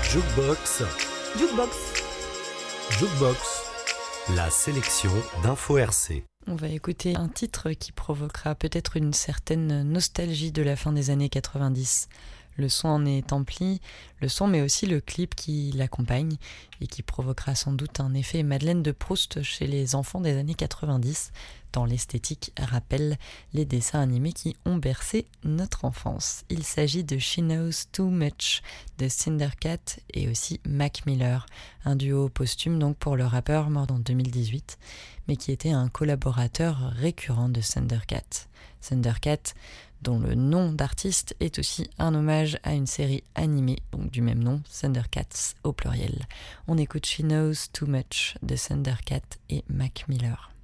Jukebox, Jukebox. Jukebox, la sélection d'Info RC. On va écouter un titre qui provoquera peut-être une certaine nostalgie de la fin des années 90. Le son en est empli, le son mais aussi le clip qui l'accompagne et qui provoquera sans doute un effet Madeleine de Proust chez les enfants des années 90, tant l'esthétique rappelle les dessins animés qui ont bercé notre enfance. Il s'agit de She Knows Too Much de Cindercat et aussi Mac Miller, un duo posthume donc pour le rappeur mort en 2018, mais qui était un collaborateur récurrent de Cindercat. Cindercat, dont le nom d'artiste est aussi un hommage à une série animée, donc du même nom, Cindercats au pluriel. On écoute She Knows Too Much de Cindercat et Mac Miller.